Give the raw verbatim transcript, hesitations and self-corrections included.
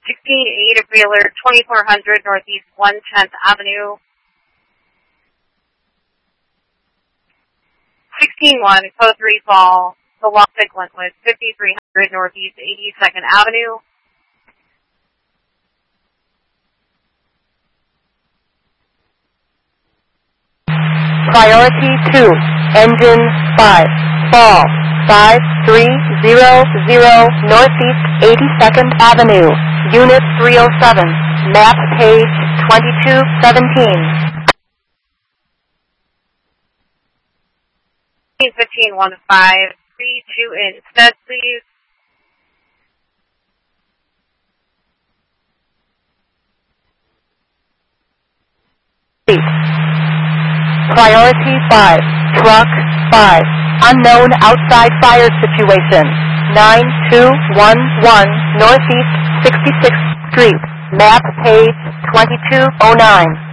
sixteen eight of Wheeler, twenty-four hundred Northeast one tenth Avenue. sixteen one, code three fall, the Loftic Wentworth, fifty-three hundred Northeast eighty-second Avenue. Priority two, engine five, fall, five three zero zero Northeast eighty-second Avenue, Unit three oh seven, map page twenty-two seventeen. fifteen one five, three two instead, please. Priority five, truck five, unknown outside fire situation, nine two one one Northeast sixty-sixth Street, map page twenty-two oh nine.